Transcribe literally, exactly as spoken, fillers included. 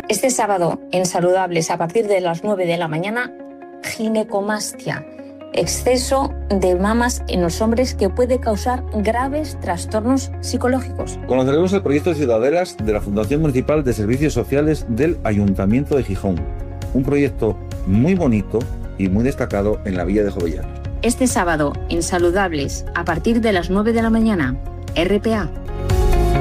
Este sábado, en Saludables, a partir de las nueve de la mañana, ginecomastia, exceso de mamas en los hombres que puede causar graves trastornos psicológicos. Conoceremos el proyecto Ciudadelas de la Fundación Municipal de Servicios Sociales del Ayuntamiento de Gijón. Un proyecto muy bonito y muy destacado en la Villa de Jovellanos. Este sábado, en Saludables, a partir de las nueve de la mañana, R P A.